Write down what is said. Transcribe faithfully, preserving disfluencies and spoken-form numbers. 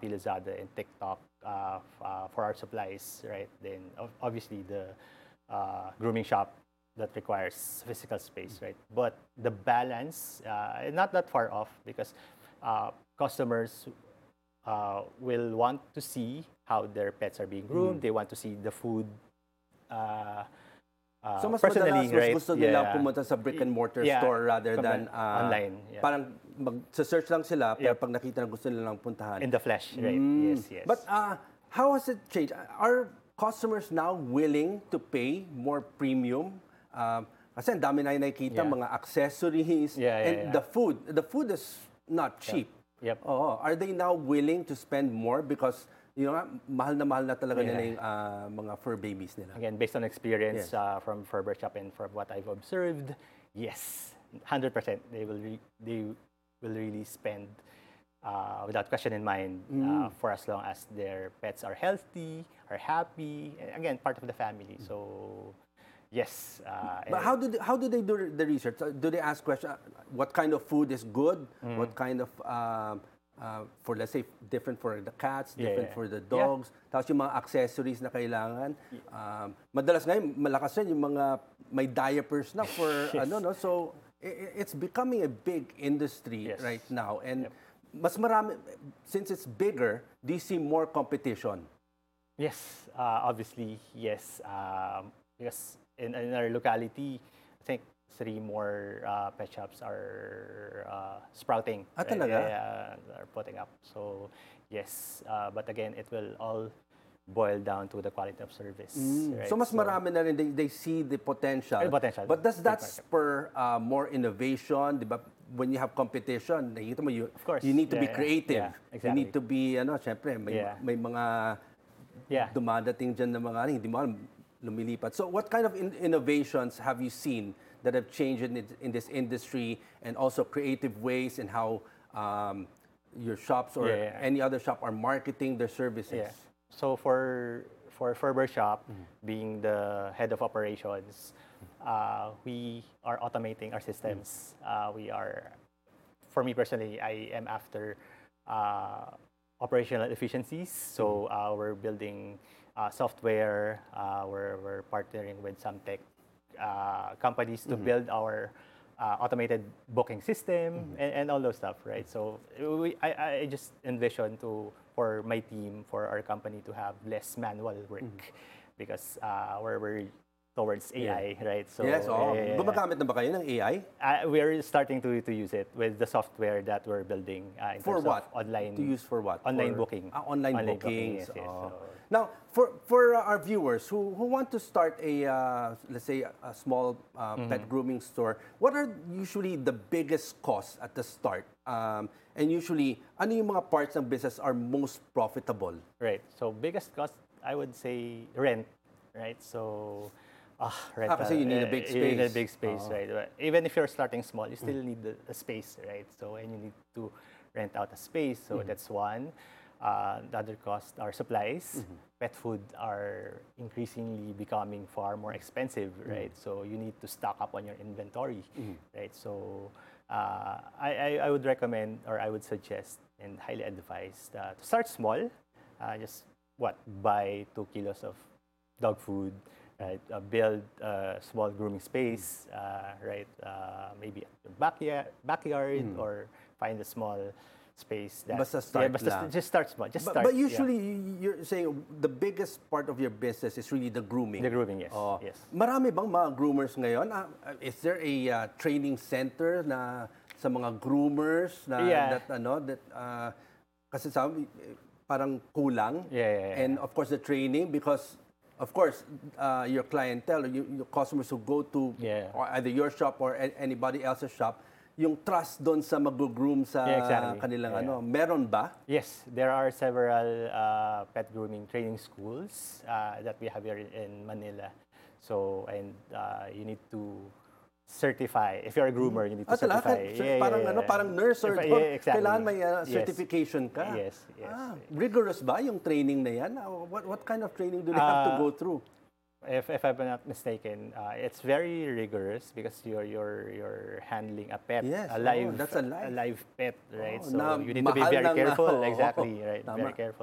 Shopee, Lazada, and TikTok uh, f- uh, for our supplies, right? Then ob- obviously the uh, grooming shop that requires physical space, right? But the balance, uh, not that far off because uh, customers uh, will want to see how their pets are being groomed. They want to see the food. Uh, uh, So mas personally, madalas, mas right? gusto nila Yeah. pumunta sa brick and mortar Yeah, store rather compare- than ah, online, yeah. Parang mag-search lang sila, pero Yep. pag nakita na gusto nilang puntahan. In the flesh, right? Mm. Yes, yes. But uh, how has it changed? Are customers now willing to pay more premium? Um, kasi ang dami na nakikita, Yeah. mga accessories, Yeah, yeah, and yeah. the food. The food is not cheap. Yep. Oo. Are they now willing to spend more because you know, nga, mahal na mahal na talaga Yeah. nila yung ah, mga fur babies nila? Again, based on experience Yes. uh, from Ferber Shop and from what I've observed, yes, one hundred percent they will re- they will really spend uh, without question in mind uh, for as long as their pets are healthy, are happy, and again, part of the family. So, yes. Uh, But how do they, how do they do the research? Uh, Do they ask questions? What kind of food is good? Mm. What kind of um, uh, for let's say different for the cats, Yeah, different yeah. for the Yeah. dogs. Tapos yung mga accessories na kailangan. Um, madalas ngayon malakas yan yung mga may diapers na for Yes. ano no. So i- i- it's becoming a big industry Yes. right now, and mas marami since it's bigger. Do you see more competition? Yes, uh, obviously, yes. Um, because in, in our locality, I think three more uh, pet shops are uh, sprouting. Ah, right? talaga? Yeah, yeah, are putting up. So, yes. Uh, but again, it will all boil down to the quality of service. Right? Mm. So mas marami na rin, they, they see the potential. Ay, potential. But does that Big market. spur uh, more innovation? Di ba? When you have competition, nakikita mo, you, Of course. you need to be Yeah, yeah. creative. Yeah, You exactly. need to be, ano, syempre, may, Yeah. may mga Yeah. dumadating dyan na mga, ano, hindi mo alam, lumilipat. So what kind of in- innovations have you seen that have changed in, it- in this industry, and also creative ways in how um, your shops or Yeah, yeah. any other shop are marketing their services? Yeah. So for for Ferber Shop, being the head of operations, uh, we are automating our systems. Uh, we are, for me personally, I am after uh, operational efficiencies. So uh, we're building uh, software. Uh, we're we're partnering with some tech uh, companies to build our uh, automated booking system and, and all those stuff, right? So we, I, I just envision to for my team, for our company to have less manual work because uh, we're, we're towards A I, right? So Yes, oh. eh, Gumagamit na ba kayo ng A I? uh, we're starting to, to use it with the software that we're building uh, in For terms what? of online. To use for what? Online For- booking. Ah, online, Online bookings. booking, yes, yes. Oh. So- Now, for for uh, our viewers who, who want to start a uh, let's say a small uh, Mm-hmm. pet grooming store, what are usually the biggest costs at the start? Um, and usually, ano yung mga parts ng business are most profitable? Right. So biggest cost, I would say rent, right? So, ah, rent. Ah, kasi you need a big You need a space. big space, Oo. right? But even if you're starting small, you still need the, the space, right? So, and you need to rent out a space. So that's one. Uh, the other costs are supplies. Pet food are increasingly becoming far more expensive, right? So you need to stock up on your inventory, right? So uh, I, I, I would recommend, or I would suggest and highly advise uh, to start small. Uh, just what buy two kilos of dog food, right? Uh, build a small grooming space, uh, right? Uh, maybe at your backyard, backyard, or find a small space that. Basta start yeah, basta lang. just start small. Just But, start. but yeah. usually, y- you're saying the biggest part of your business is really the grooming. The grooming, yes, Oh. yes. Marami bang mga groomers ngayon? Ah, is there a uh, training center na sa mga groomers na Yeah. that ano that uh, kasi sabi eh, parang kulang. Yeah, yeah, yeah. And of course the training, because of course uh, your clientele or your, your customers who go to Yeah. or either your shop or a- anybody else's shop, yung trust doon sa mag-groom sa Yeah, exactly. kanilang Yeah. ano, meron ba? Yes, there are several uh, pet grooming training schools uh, that we have here in, in Manila. So, and uh, you need to certify. If you're a groomer, you need to Ah, talaga? certify. Sir, parang ano, parang nurse or Certi- doc, yeah, exactly. kailangan may uh, Yes. certification ka. Yes, yes. Ah, rigorous ba yung training na yan? Ah, What, what kind of training do they have to Uh, go through? If, if I'm not mistaken, uh, it's very rigorous because you're you're you're handling a pet, Yes, a oo, live, that's a live. live pet, right? Oo, so na you need to be mahal very ng- careful. oo, Exactly, right? tama. Very careful.